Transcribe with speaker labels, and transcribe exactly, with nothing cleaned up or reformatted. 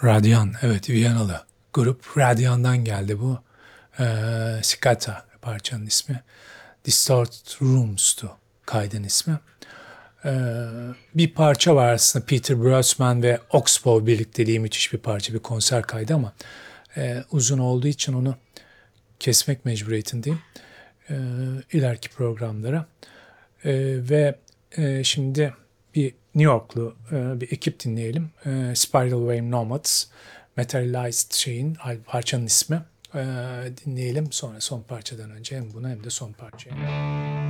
Speaker 1: Radyan, evet, Viyanalı grup. Radyan'dan geldi bu. Ee, Scata parçanın ismi. Distort Rooms'tu kaydın ismi. Ee, bir parça var aslında, Peter Brosman ve Oxbow birlikteliği, müthiş bir parça, bir konser kaydı ama e, uzun olduğu için onu kesmek mecburiyetindeyim e, ileriki programlara. E, ve e, şimdi bir New Yorklu e, bir ekip dinleyelim. E, Spiral Wave Nomads, Materialized şeyin parçanın ismi. E, dinleyelim, sonra son parçadan önce hem bunu hem de son parçayı.